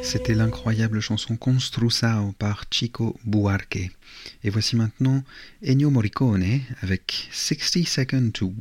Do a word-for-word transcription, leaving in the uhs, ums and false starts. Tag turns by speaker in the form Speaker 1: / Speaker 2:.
Speaker 1: C'était l'incroyable chanson Construção par Chico Buarque. Et voici maintenant Ennio Morricone avec sixty seconds to